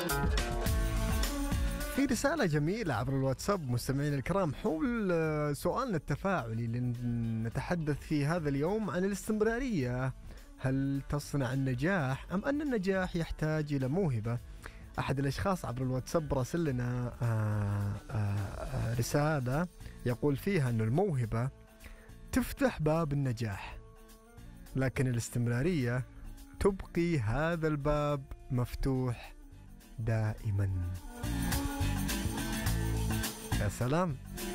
في رسالة جميلة عبر الواتساب مستمعين الكرام حول سؤالنا التفاعلي اللي نتحدث فيه هذا اليوم عن الاستمرارية. هل تصنع النجاح أم أن النجاح يحتاج إلى موهبة؟ أحد الأشخاص عبر الواتساب راسل لنا رسالة يقول فيها أن الموهبة تفتح باب النجاح، لكن الاستمرارية تبقي هذا الباب مفتوح دائما. يا سلام.